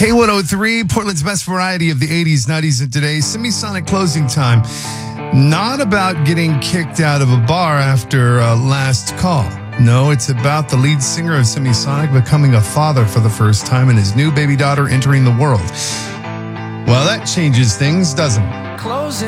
K103, Portland's best variety of the 80s, 90s, and today. Semisonic closing time. Not about getting kicked out of a bar after last call. No, it's about the lead singer of Semisonic becoming a father for the first time and his new baby daughter entering the world. Well, that changes things, doesn't it?